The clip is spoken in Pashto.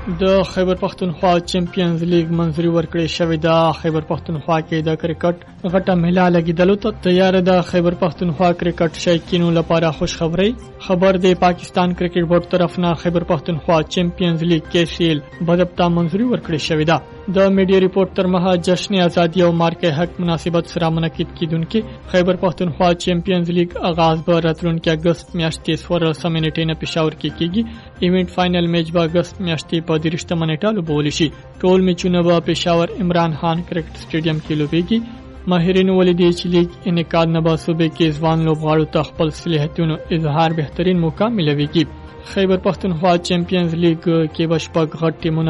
د خیبر پښتونخوا چیمپیونز لیگ منځري ورکړې شوې ده. خیبر پښتونخوا کې د کرکټ غټه مهله لګیدلو ته تیار ده. خیبر پښتونخوا کرکټ شایقینو لپاره خوش خبر د پاکستان کرکټ بورډ طرف نه خیبر پښتونخوا چیمپیونز لیگ KCL بدبتا منځري ورکړې شوې ده. د میډیا ریپورت تر مها جشن ازادي او مارکه حق مناسبت سره منعقد کیدونکې خیبر پښتونخوا چیمپیونز لیگ آغاز به راتلونکي اگست میاشتې 14 منېټې نه پېښور کې کیږي. ایونت فائنل میچ به اگست میاشتې په 30 منېټه لوبول شي. ټول میچونه به پېښور عمران خان کرکټ سټیډیم کې لوبېږي. ماهرین ولیدي چې لیگ انعقاد نه به صوبې کې ځوان لوبغاړو ته خپل صلاحیتونو اظهار بهترین موقع ملويږي. خیبر پښتونخوا چیمپیونز لیگ کې به شپږ غټ ټیمونه